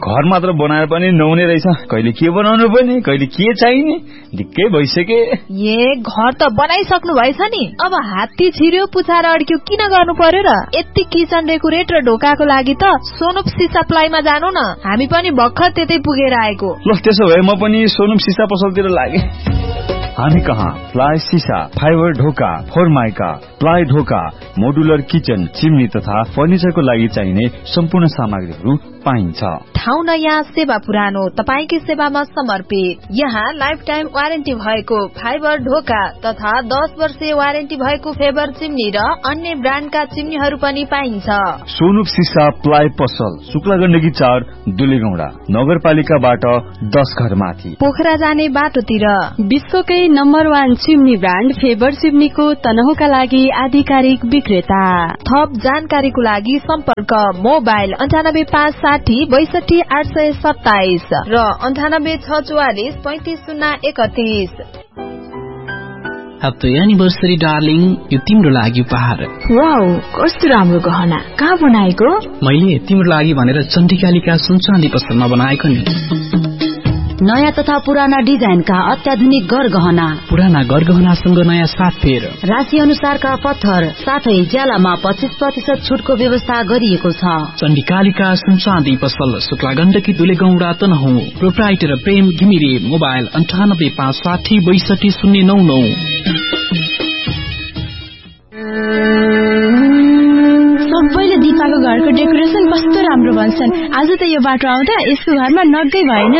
घर मात्र बनाएर पनि नहुने रहेछ, कहिले के बनाउनु पर्ने कहिले के चाहिने दिक्कै भइसके। घर त बनाइसक्नु भएछ नि, अब हात्ती छिर्यो पुछाएर अड्क्यो किन गर्नु पर्यो र? यति किचन डेकोरेट र ढोकाको लागि त सोनुप सिसा प्लाईमा जानु न, हामी पनि भर्खर त्यतै पुगेर आएको। ल त्यसो भए म पनि सोनुप सिसा पसलतिर लागे। हामी कहाँ प्लाई सिसा, फाइबर ढोका, फोरमाइका, प्लाई ढोका, मोडुलर किचन, चिम्नी तथा फर्निचरको लागि चाहिने सम्पूर्ण सामग्रीहरू पाइन्छ। ठाउँ नयाँ सेवा पुरानो, तपाईकै सेवामा समर्पित। यहाँ लाइफ टाइम वारेन्टी भएको फाइबर ढोका तथा 10 वर्षीय वारेन्टी भएको फेबर चिम्नी र अन्य ब्रान्डका चिम्नीहरू पनि पाइन्छ। सोनुप सिसा प्लाई पसल, शुक्ला गण्डकी 4, दुलेगौडा, नगरपालिकाबाट 10 घर माथि, पोखरा जाने बाटोतिर। विश्वकै नम्बर 1 चिम्नी ब्रान्ड फेबर चिम्नीको तनहुका लागि आधिकारिक विक्रेता। थप जानकारीको लागि सम्पर्क मोबाइल 9856 82827 र 9864 353031। हैप्पी एनिभर्सरी डार्लिङ, यो तिम्रो लागि उपहार। वाउ, कस्तो राम्रो गहना, कहाँ बनाएको? मैले तिम्रो लागि भनेर चण्डीकालीका सुनचाँदी पसलमा बनाएको नि। नयाँ तथा पुराना डिजाइनका अत्याधुनिक गरगहना, पुराना गरगहनासँग नयाँ साथ फेर, राशि अनुसारका पत्थर, साथै ज्यालामा 25% छुटको व्यवस्था गरिएको छ। चण्डीकालीका सुनचाँदी पसल, शुक्ला गण्डकी दुलेगौडा तनहुँ। प्रोप्राइटर प्रेम घिमिरे। मोबाइल 9856 62099। सबैले दिपाको घरको डेकोरेसन कस्तो राम्रो भन्छन्। आज त यो बाटो आउँदा यसको घरमा नगै भएन।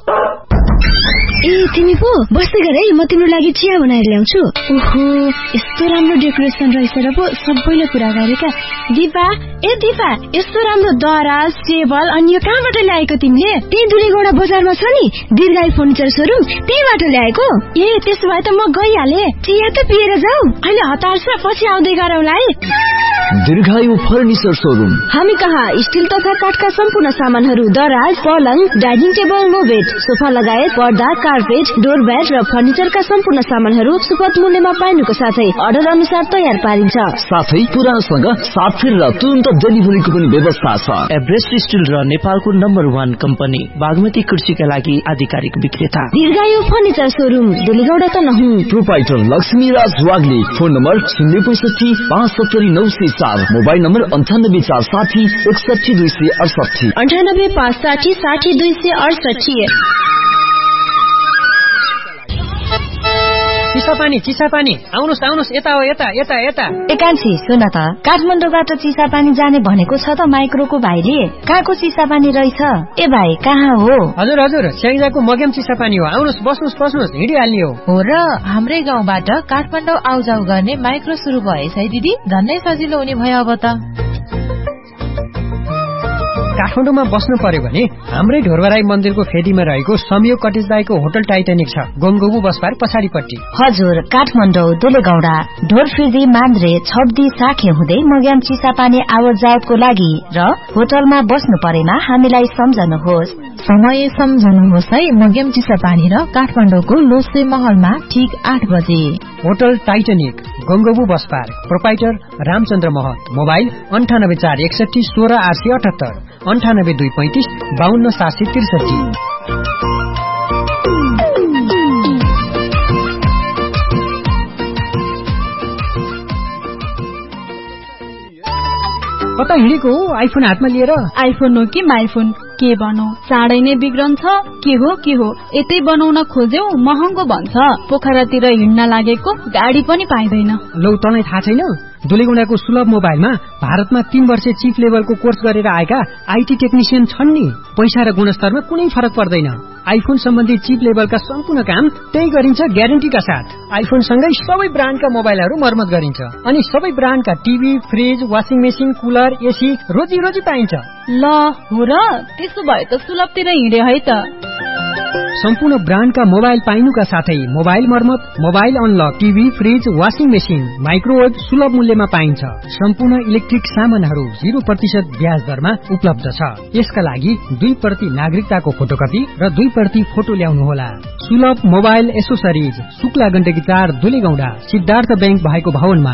ए तिमी पो बस्दै गर है, म तिम्रो लागि चिया बनाएर ल्याउँछु। ओहो, यस्तो राम्रो डेकोरेसन रहेछ र पो सबैले कुरा गरेका। दिपा, ए दिपा, यस्तो राम्रो दराज, टेबल अनि यो कहाँबाट ल्याएको तिमीले? त्यही दुलेगौडा बजारमा छ नि दीर्घायु फर्निचर सोरुम, त्यहीबाट ल्याएको। ए त्यसो भए त म गइहाले। चिया त पिएर जाऊ, अहिले हतार छ, पछि आउँदै गरौँला है। दीर्घायु फर्निचर सोरुम। हामी कहाँ स्टिल तथा काठका सम्पूर्ण सामानहरू, दराज, पलङ, dining table, no bed, sofa लगायत पर्दा, कार्पेट, डोरम्याट र फर्निचरका सम्पूर्ण सामानहरू सुपथ मूल्यमा पाइनुको साथै अर्डर अनुसार तयार पारिन्छ। साथै पुरानोसँग साथ फेर र तुरन्त डेलिभरीको पनि व्यवस्था छ। एभरेस्ट स्टिल र नेपालको नम्बर 1 कम्पनी बागमती कृषिका लागि आधिकारिक विक्रेता। दीर्घायु furniture showroom, दुलेगौडा Tanahun. Proprietor Laxmiraj Wagle. Phone number 065 570 904, mobile number 98 460 61 268, 98 560 60 268। Chisapani आउनुहोस् यता हो, यता यता यता। एकान्छी सुन त, काठमाडौँबाट चिसापानी जाने भनेको छ त माइक्रोको भाइले। कहाँको चिसापानी रहेछ? ए भाइ कहाँ हो? हजुर स्याङ्जाको मग्याम चिसापानी हो। आउनुहोस्, बस्नुहोस्, हिँडिहाल्ने हो र हाम्रै गाउँबाट काठमाडौँ आउजाउ गर्ने माइक्रो सुरु भएछ है दिदी, झन्नै सजिलो हुने भयो अब त। काठमाडौँमा बस्नु पर्यो भने हाम्रै ढोरबराई मन्दिरको फेदीमा रहेको संयोग कटेज दाईको होटल टाइटानिक छ, गोङगोबु बसपार पछाडिपट्टि। हजुर, काठमाडौँ दुलेगौडा ढोरफिर्दी मान्द्रे छब्दी साखे हुँदै मग्याम चिसापानी आवतजावतको लागि र होटलमा बस्नु परेमा हामीलाई सम्झनुहोस्। समय सम्झनुहोस् है, मग्याम चिसापानी र काठमाडौँको लोसे महलमा ठीक 8 बजे। होटल टाइटानिक, गोङगोबु बसपार, प्रोप्राइटर रामचन्द्र महत। मोबाइल 98 461 16 878, 98 235 52 763। कता हिँडेको हो आइफोन हातमा लिएर? आइफोन हो कि माइफोन, के भनौ, चाँडै नै बिग्रन्छ। के हो यतै बनाउन खोज्यौ महँगो भन्छ। पोखरातिर हिँड्न लागेको गाडी पनि पाइँदैन। लौ तँलाई थाहा छैन, दुलेगौडाको सुलभ मोबाइलमा भारतमा 3 वर्ष चिफ लेभलको कोर्स गरेर आएका आईटी टेक्निशियन छन् नि। पैसा र गुणस्तरमा कुनै फरक पर्दैन। आइफोन सम्बन्धी चिफ लेभलका सम्पूर्ण काम त्यही गरिन्छ ग्यारेन्टीका साथ। आइफोन सँगै सबै ब्रान्डका मोबाइलहरू मर्मत गरिन्छ अनि सबै ब्रान्डका TV, fridge, washing machine, cooler, AC रोजी पाइन्छ। ल हो र, त्यसो भए त सुलभतिर हिँडे है त। सम्पूर्ण ब्रान्डका मोबाइल पाइनुका साथै मोबाइल मर्मत, mobile unlock, TV, fridge, washing machine, microwave सुलभ मूल्यमा पाइन्छ। सम्पूर्ण इलेक्ट्रिक सामानहरू 0% ब्याज दरमा उपलब्ध छ। यसका लागि 2% नागरिकताको फोटोकपी र 2% फोटो ल्याउनुहोला। सुलभ mobile accessories, Shukla Gandaki 4 दुलेगौडा, Siddhartha bank भएको भवनमा।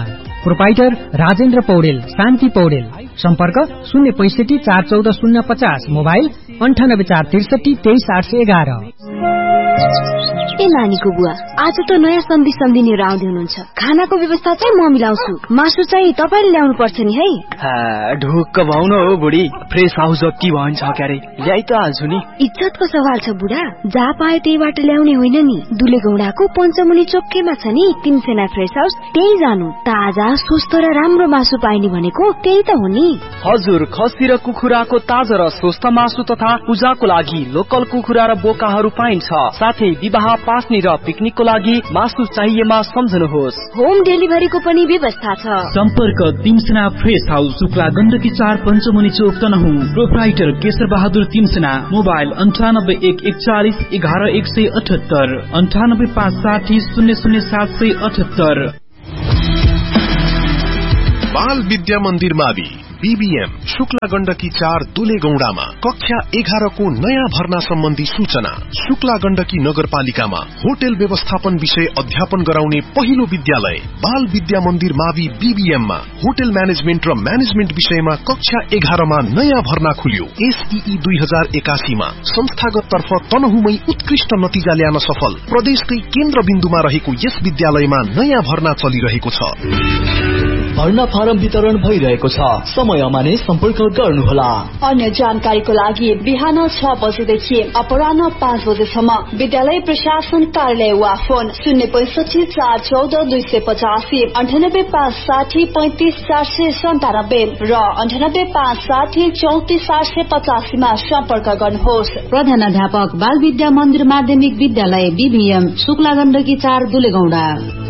प्रोपाइटर राजेन्द्र पौडेल, शान्ति पौडेल। सम्पर्क 065 414 050, मोबाइल 98 463 23811। ए नानीको बुवा, आज त नयाँ सम्झिनेहरू आउँदै हुनुहुन्छ। खानाको व्यवस्था चाहिँ म मिलाउँछु, मासु चाहिँ तपाईले ल्याउनु पर्छ नि है। ढुक्क भाउन हो बुढी, फ्रेस हाउस जति भन्छ क्यारे ल्याइ त हाल्छु नि। इज्जतको सवाल छ बुढा, जहाँ पाए त्यहीबाट ल्याउने होइन नि। दुलेगौडाको पञ्चमुनि चोकैमा छ नि तिनसेना फ्रेस हाउस, त्यही जानु। ताजा स्वस्थ र राम्रो मासु पाइने भनेको त्यही त हो नि। हजुर, खसी र कुखुराको ताजा र स्वस्थ मासु तथा पूजाको लागि लोकल कुखुरा र बोकाहरू पाइन्छ। साथै विवाह, पास्नी र पिकनिकको लागि मासु चाहिएमा सम्झनुहोस्। होम डेलिभरीको पनि व्यवस्था छ। सम्पर्क तिमसेना फ्रेस हाउस, शुक्ला गण्डकी 4 पञ्चमुनि चोक तनहुँ। प्रोप्राइटर केशर बहादुर तिमसेना, मोबाइल 98 141 11 178, 98 560 00 778। बाल विद्या मन्दिर मावि BBM शुक्ला गण्डकी 4 दुलेगौडामा कक्षा 11 को नयाँ भर्ना सम्बन्धी सूचना। शुक्ला गण्डकी नगरपालिकामा होटल व्यवस्थापन विषय अध्यापन गराउने पहिलो विद्यालय बाल विद्या मन्दिर मावि BBM मा होटल म्यानेजमेन्ट र म्यानेजमेन्ट विषयमा कक्षा 11 मा नयाँ भर्ना खुल्यो। SEE 2081 मा संस्थागत तर्फ तनहुमै उत्कृष्ट नतिजा ल्याउन सफल प्रदेशकै केन्द्रबिन्दुमा रहेको यस विद्यालयमा नयाँ भर्ना चलिरहेको छ। भर्ना फारम वितरण भइरहेको छ, समयमा नै सम्पर्क गर्नुहोला। अन्य जानकारीको लागि बिहान 6 बजेदेखि अपराह्न 5 बजेसम्म विद्यालय प्रशासन कार्यालय वा फोन 065 414 285, 98 560 35 497 र 98 560 34 485 मा सम्पर्क गर्नुहोस्। प्रधानाध्यापक बाल विद्या मन्दिर माध्यमिक विद्यालय BBM शुक्ला गण्डकी 4 दुलेगौडा।